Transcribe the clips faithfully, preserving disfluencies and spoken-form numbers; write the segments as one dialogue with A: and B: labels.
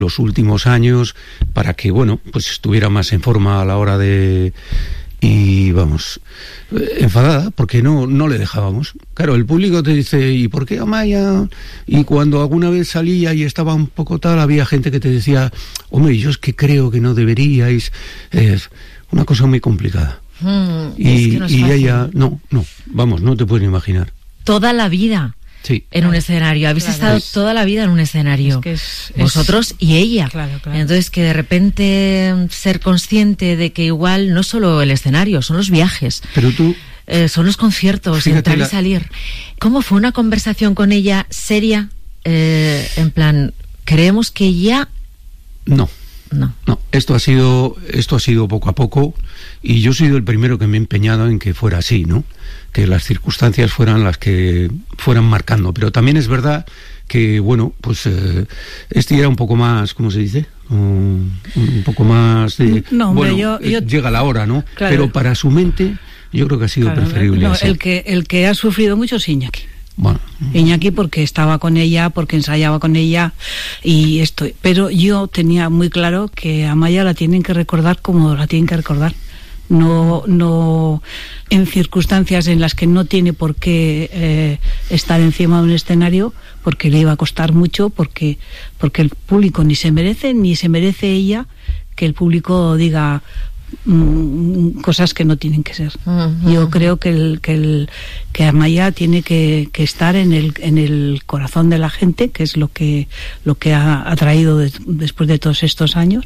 A: los últimos años para que, bueno, pues estuviera más en forma a la hora de... Y vamos, enfadada porque no, no le dejábamos. Claro, el público te dice, ¿y por qué Amaya? Y cuando alguna vez salía y estaba un poco tal, había gente que te decía, hombre, yo es que creo que no deberíais. Es una cosa muy complicada.
B: Mm,
A: y
B: es que no es
A: y
B: fácil.
A: ella, no, no, vamos, no te puedes imaginar.
B: Toda la vida.
A: Sí.
B: En un escenario, habéis
C: Claro,
B: estado
C: es-
B: toda la vida en un escenario,
C: es que es-
B: vosotros y ella.
C: Claro, claro.
B: Entonces, que de repente ser consciente de que igual no solo el escenario, son los viajes,
A: Pero tú,
B: eh, son los conciertos,
A: Fíjate
B: entrar
A: la-
B: y salir. ¿Cómo fue una conversación con ella seria? Eh, en plan, creemos que ya
A: no.
B: no.
A: No, esto ha sido esto ha sido poco a poco y yo he sido el primero que me he empeñado en que fuera así, ¿no? Que las circunstancias fueran las que fueran marcando, pero también es verdad que, bueno, pues eh, este era un poco más, ¿cómo se dice? Un, un poco más de...
C: No, hombre,
A: bueno,
C: yo- yo-
A: eh, llega la hora, ¿no?
C: Claro.
A: Pero para su mente yo creo que ha sido
C: Claro,
A: preferible
C: no,
A: así.
C: el que el que ha sufrido mucho es Iñaki.
A: Bueno,
C: Iñaki porque estaba con ella, porque ensayaba con ella y esto. Pero yo tenía muy claro que a Amaya la tienen que recordar como la tienen que recordar. No, no en circunstancias en las que no tiene por qué eh, estar encima de un escenario, porque le iba a costar mucho, porque, porque el público ni se merece, ni se merece ella que el público diga mm, cosas que no tienen que ser.
B: Ujú.
C: Yo creo que el, que el que Amaya tiene que, que estar en el en el corazón de la gente, que es lo que lo que ha, ha traído de- después de todos estos años,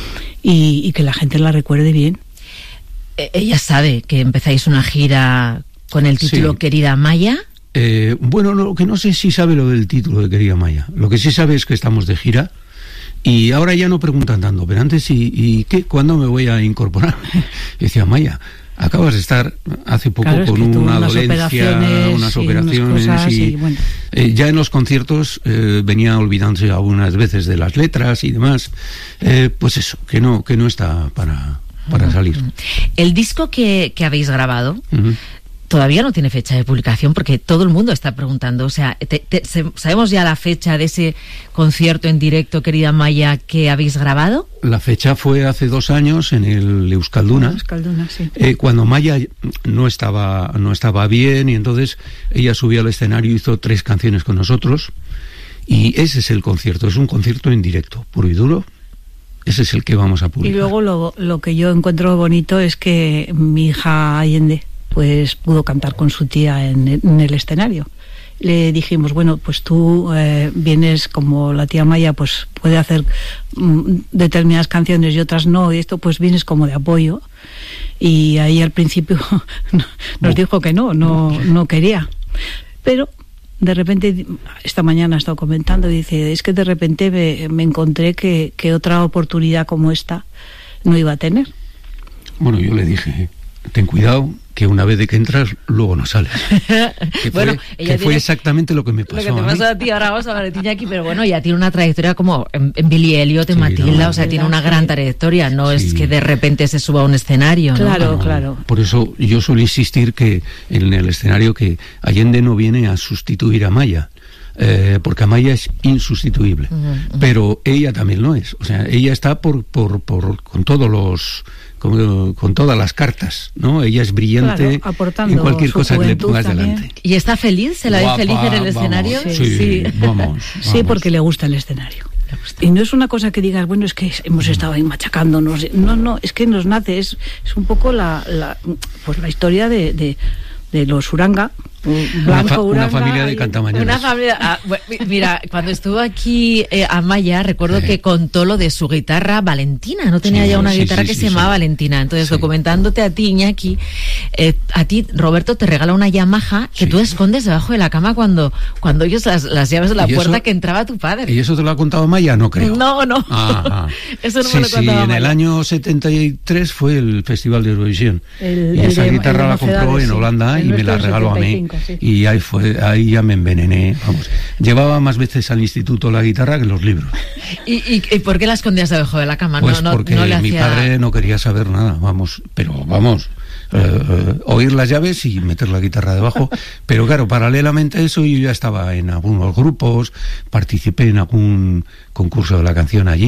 C: y, y que la gente la recuerde bien.
B: Eh, Ella sabe que empezáis una gira con el título
A: Sí.
B: Querida Amaya.
A: Eh, bueno, lo que no sé si sabe lo del título de Querida Amaya. Lo que sí sabe es que estamos de gira y ahora ya no preguntan tanto, pero antes, ¿y, y qué? ¿Cuándo me voy a incorporar? Y decía, Amaya, acabas de estar hace poco
C: Claro, es
A: con
C: que tuvo
A: una
C: unas
A: dolencia,
C: operaciones
A: unas
C: y unas
A: operaciones
C: cosas
A: y,
C: y bueno.
A: eh, ya en los conciertos eh, venía olvidándose algunas veces de las letras y demás. Eh, pues eso, que no, que no está para, para salir.
B: El disco que, que habéis grabado
A: Ujú.
B: todavía no tiene fecha de publicación porque todo el mundo está preguntando. O sea, te- te- se- ¿sabemos ya la fecha de ese concierto en directo, Querida Amaya, que habéis grabado?
A: La fecha fue hace dos años en el Euskalduna.
C: Euskalduna, sí.
A: Eh, cuando Maya no estaba no estaba bien y entonces ella subió al escenario y hizo tres canciones con nosotros y ese es el concierto, es un concierto en directo, puro y duro. Ese es el que vamos a
C: Y
A: publicar.
C: luego lo, lo que yo encuentro bonito es que mi hija Allende pues pudo cantar con su tía en, en el escenario. Le dijimos, bueno, pues tú eh, vienes como la tía Maya, pues puede hacer mm, determinadas canciones y otras no, y esto pues vienes como de apoyo. Y ahí al principio no- nos
A: Oh.
C: dijo que no, no, no quería. Pero de repente, esta mañana ha estado comentando, dice, es que de repente me, me encontré que, que otra oportunidad como esta no iba a tener.
A: Bueno, yo le dije, ten cuidado, que una vez de que entras, luego no sales. Que
B: Bueno,
A: fue,
B: ella
A: que fue
B: tiene-
A: exactamente lo que me
B: Lo
A: pasó
B: que te
A: a mí.
B: pasó a ti, ahora vamos a hablar de Iñaki, pero bueno, ya tiene una trayectoria como en, en Billy Elliot, en
A: Sí,
B: Matilda,
A: no,
B: o sea,
C: no,
B: tiene
C: no,
B: una
C: sí.
B: gran trayectoria, no es
A: Sí.
B: que de repente se suba a un escenario, ¿no?
C: Claro.
A: No,
C: claro.
A: Por eso yo suelo insistir que en el escenario que Allende no viene a sustituir a Maya, eh, porque Amaya es insustituible,
B: Ujú, ujú.
A: pero ella también lo es. O sea, ella está por, por, por con todos los con, con todas las cartas, ¿no? Ella es brillante
C: Claro, aportando
A: en cualquier
C: su
A: cosa que le
C: juventud
A: pongas
C: también.
A: delante.
B: ¿Y está feliz? ¿Se la ve
A: Guapa,
B: feliz en el
A: vamos,
B: escenario?
A: Sí, vamos,
C: Sí,
A: vamos.
C: porque le gusta el escenario. Y no es una cosa que digas, bueno, es que hemos estado ahí machacándonos. No, no, es que nos nace, es, es un poco la, la, pues la historia de, de, de los Uranga.
A: Una,
C: Blanco
A: fa- una
C: Uranga
A: familia de
C: y-
A: cantamañanas.
B: Una familia. Ah, bu- mira, cuando estuvo aquí eh, Amaya, recuerdo
A: Sí.
B: que contó lo de su guitarra Valentina. No tenía
A: Sí,
B: ya una
A: sí,
B: guitarra
A: sí,
B: que
A: sí,
B: se llamaba
A: sí.
B: Valentina. Entonces,
A: Sí.
B: documentándote a ti, Iñaki, eh, a ti, Roberto, te regala una Yamaha que
A: Sí.
B: tú escondes debajo de la cama cuando, cuando ellos las, las llaves de la
A: ¿Y eso?
B: puerta que entraba tu padre.
A: ¿Y eso te lo ha contado Maya? No creo.
B: No, no.
A: Ah, ah.
B: Eso no
A: sí,
B: me lo
A: sí,
B: contaba
A: en el
B: Maya.
A: año setenta y tres fue el Festival de Eurovisión.
C: El-
A: y
C: el
A: esa
C: de-
A: guitarra
C: el de
A: la compró
C: Mocedades,
A: en
C: sí.
A: Holanda
C: El
A: y me
C: nuestro
A: la
C: del
A: regaló a mí.
C: setenta y cinco, sí.
A: Y ahí fue, ahí ya me envenené. Vamos, llevaba más veces al instituto la guitarra que los libros.
B: ¿Y, y, y por qué la escondías debajo de la cama?
A: Pues
B: no, no,
A: porque
B: no le
A: mi
B: hacía...
A: padre no quería saber nada, vamos, pero vamos, eh, oír las llaves y meter la guitarra debajo. Pero claro, paralelamente a eso yo ya estaba en algunos grupos, participé en algún concurso de la canción allí.